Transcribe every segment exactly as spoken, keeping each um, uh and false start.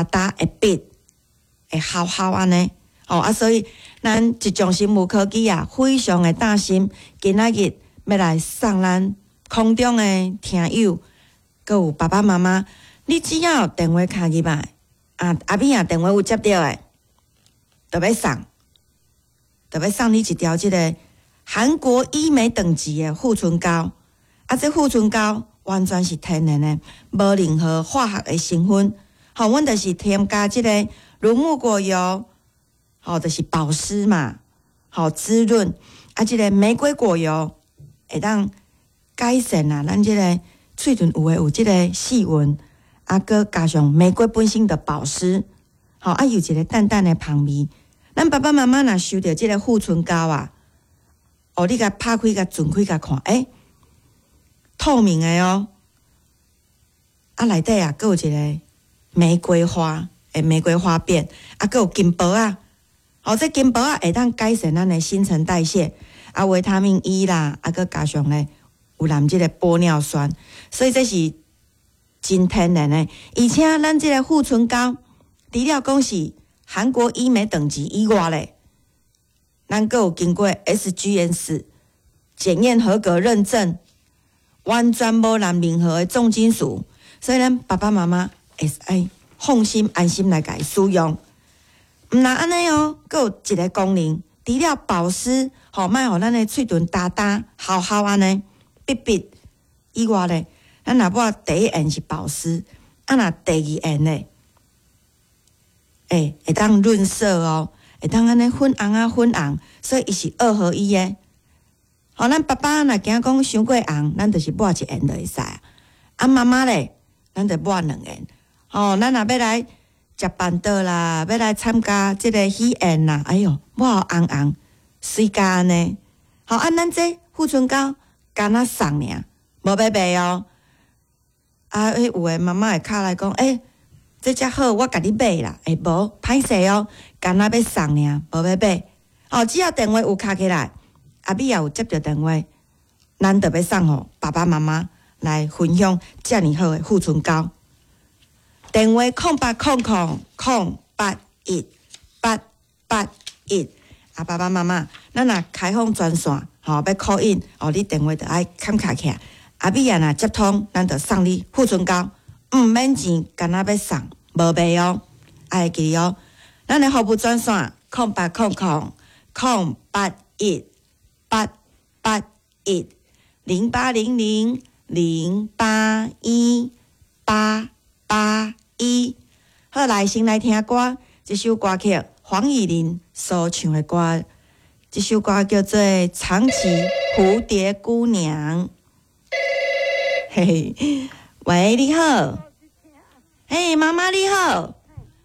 哒哒会笔会好好安尼。哦啊，所以咱一种生物科技啊，非常的担心，今仔日要来送咱空中的听友，佮有爸爸妈妈，你只要电话卡入来，啊阿扁啊电话有接到的，就要送，就要送你一条即个韩国医美等级的护唇膏。啊，这护唇膏完全是天然的，无任何化学的成分。好，阮就是添加即个乳木果油。好，就是保湿嘛，好滋润。啊，即、这个玫瑰果油会当改善啊，咱即个喙唇有诶有即个细纹，啊，佮加上玫瑰本身的保湿，好啊，有一个淡淡的香味。咱爸爸妈妈若收到即个护唇膏啊，哦，你甲拍开、甲转开、甲看，诶、欸，透明的哦，啊，内底啊，佮有一个玫瑰花诶，玫瑰花瓣，啊，佮有金箔啊。好、哦，这金箔啊会当改善咱的新陈代谢，啊，维他命 E 啦，啊，佮加上咧有含即个玻尿酸，所以这是真天然的。而且咱即个护唇膏，除了讲是韩国医美等级以外咧，咱佮有经过 S G S 检验合格认证，完全无含任何的重金属，所以咱爸爸妈妈会使放心安心来甲伊使用。毋那安尼哦，佮有一个功能，除了保湿，吼，莫互咱的喙唇干干、好好安尼闭闭以外咧，咱若要第一眼是保湿，啊，若第二眼咧，诶、欸，会当润色哦，会当安尼粉红啊粉红，所以伊是二合一的。吼，咱爸爸若惊讲伤过红，咱就是抹一眼就会使。啊，妈妈咧，咱就抹两眼。吼，咱若要来食饭桌啦，要来参加即个喜宴啦，哎哟，抹红红，水干呢。好，啊，咱这护唇膏干那送尔，无要卖哦。啊，诶，有诶妈妈会敲来讲，诶、欸，这只好，我甲你买啦。诶、欸，无歹势哦，干那要送尔，无要买。哦，只要电话有敲起来，阿美也有接到电话，咱就要送互爸爸妈妈来分享遮尔好诶护唇膏。电话空八空空空八一八八一，啊，爸爸妈妈，咱若开放专线，吼、哦，要 call in， 哦，你电话就爱砍卡起来，阿美啊，若接通，咱就送你护唇膏，毋免钱，干那要送，无卖哦，爱记哦，咱的服务专线空八空空空八一八八一零八零零零八一八八。一好来，先来听歌，这首歌曲黄以玲所唱的歌，这首歌叫做《长崎蝴蝶姑娘》。嘿嘿，喂，你好，嘿，妈妈你好，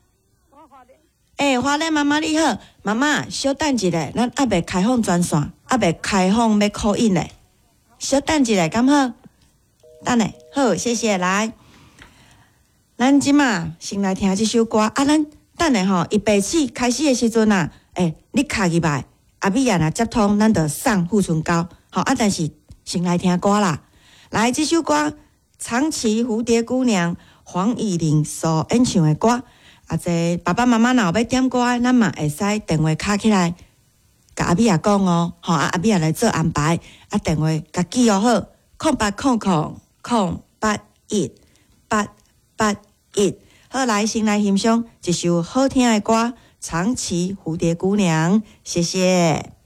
诶，花莲妈妈你好，妈妈稍等一下，咱还未开放专线，还未开放要 call in 咧，稍等一下，敢好？等下，好，谢谢，来。咱即马先来听即首歌，啊，咱等下吼，一白起开始的时阵啊，诶、欸，你卡入来，阿美啊若接通，咱就送护唇膏，好啊，但是先来听歌啦。来，即首歌《长崎蝴蝶姑娘》，黄以玲所演唱的歌，啊，这爸爸妈妈若要点歌，咱嘛会使电话卡起来，甲阿美啊讲哦，吼啊，阿美啊来做安排，啊，电话甲记哦好，空八空空空八一八八。一好来，先来欣赏一首好听的歌《长崎蝴蝶姑娘》，谢谢。